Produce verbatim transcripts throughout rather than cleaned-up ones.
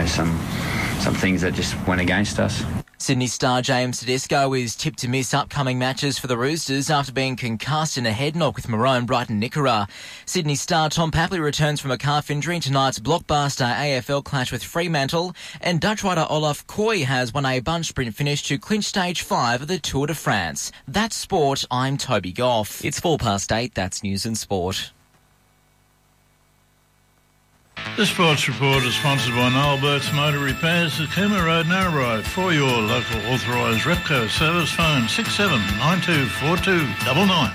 some some things that just went against us. Sydney star James Tedesco is tipped to miss upcoming matches for the Roosters after being concussed in a head knock with Maroon Brighton Nickera. Sydney star Tom Papley returns from a calf injury in tonight's blockbuster A F L clash with Fremantle, and Dutch rider Olaf Koy has won a bunch sprint finish to clinch stage five of the Tour de France. That's sport. I'm Toby Goff. It's four past eight. That's news and sport. This sports report is sponsored by Noel Burt's Motor Repairs at Cooma Road, Narrabri. For your local authorised Repco service, phone six seven nine two four two nine nine.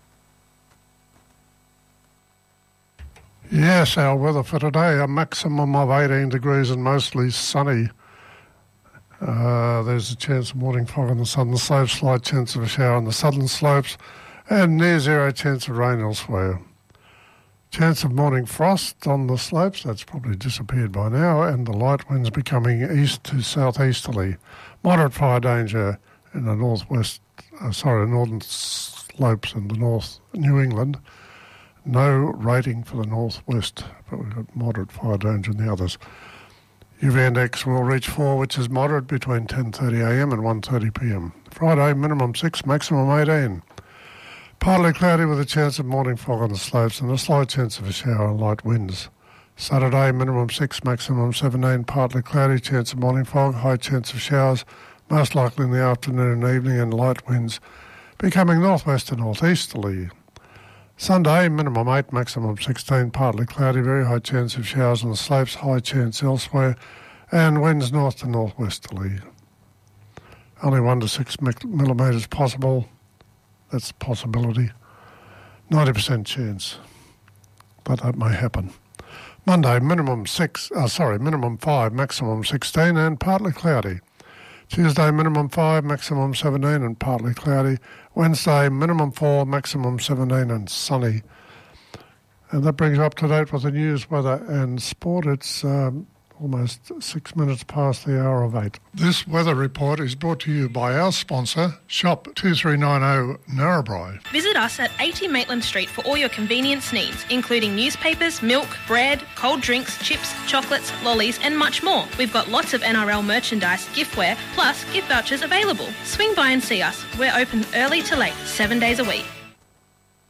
Yes, our weather for today, a maximum of eighteen degrees and mostly sunny. Uh, there's a chance of morning fog on the southern slopes, slight chance of a shower on the southern slopes, and near zero chance of rain elsewhere. Chance of morning frost on the slopes, that's probably disappeared by now, and the light winds becoming east to southeasterly. Moderate fire danger in the northwest, uh, sorry, northern slopes in the north New England. No rating for the northwest, but we've got moderate fire danger in the others. U V index will reach four, which is moderate between ten thirty a m and one thirty p m. Friday, minimum six, maximum eighteen. Partly cloudy with a chance of morning fog on the slopes and a slight chance of a shower and light winds. Saturday, minimum six, maximum seventeen, partly cloudy, chance of morning fog, high chance of showers, most likely in the afternoon and evening, and light winds becoming northwest to northeasterly. Sunday, minimum eight, maximum sixteen, partly cloudy, very high chance of showers on the slopes, high chance elsewhere, and winds north to northwesterly. Only one to six millimetres possible. That's a possibility. ninety percent chance, but that may happen. Monday, minimum six, uh, sorry, minimum five, maximum sixteen, and partly cloudy. Tuesday, minimum five, maximum seventeen, and partly cloudy. Wednesday, minimum four, maximum seventeen, and sunny. And that brings you up to date with the news, weather, and sport. It's um, almost six minutes past the hour of eight. This weather report is brought to you by our sponsor, Shop two three nine zero Narrabri. Visit us at eighty Maitland Street for all your convenience needs, including newspapers, milk, bread, cold drinks, chips, chocolates, lollies, and much more. We've got lots of N R L merchandise, giftware, plus gift vouchers available. Swing by and see us. We're open early to late, seven days a week.